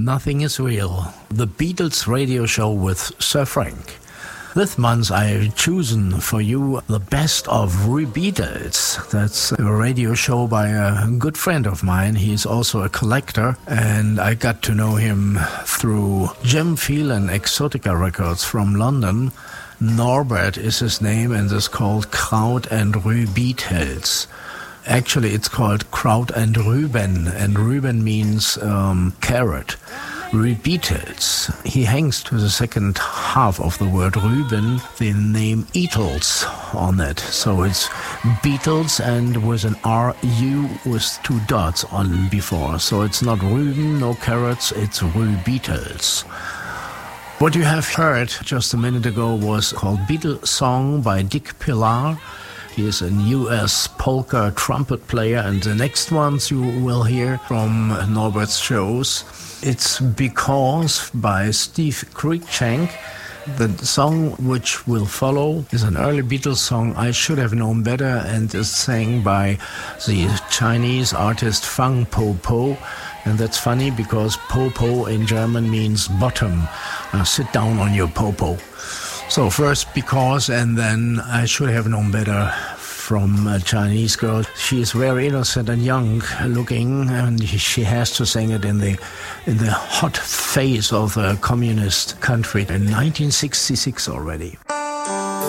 Nothing is Real, the Beatles radio show with Sir Frank. This month I have chosen for you the best of Beatles. That's a radio show by a good friend of mine. He's also a collector, and I got to know him through Jim Phelan Exotica Records from London. Norbert is his name, and it's called Kraut and Beatles. Actually, it's called Kraut and Rüben, and Rüben means carrot. Beatles. He hangs to the second half of the word Rüben, the name Beatles on it. So it's Beatles and with an R-U with two dots on before. So it's not Rüben, no carrots, it's Beatles. What you have heard just a minute ago was called Beatles Song by Dick Pillar. He is a US polka trumpet player, and the next ones you will hear from Norbert's shows. It's Because by Steve Cruikshank. The song which will follow is an early Beatles song, I Should Have Known Better, and is sang by the Chinese artist Fang Po Po. And that's funny because Po Po in German means bottom. Sit down on your Po Po. So first Because, and then I Should Have Known Better from a Chinese girl. She is very innocent and young looking, and she has to sing it in the hot face of a communist country in 1966 already.